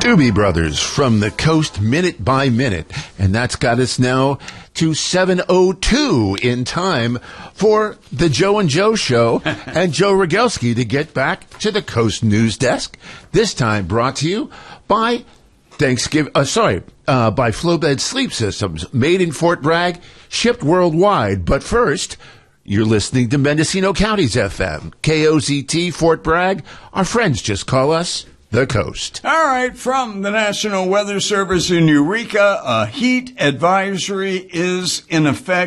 Doobie Brothers from the coast minute by minute. And that's got us now to 7:02 in time for the Joe and Joe Show and Joe Rogelski to get back to the Coast News Desk. This time brought to you by by Flowbed Sleep Systems, made in Fort Bragg, shipped worldwide. But first, you're listening to Mendocino County's FM, KOZT, Fort Bragg. Our friends just call us the Coast. All right, from the National Weather Service in Eureka, a heat advisory is in effect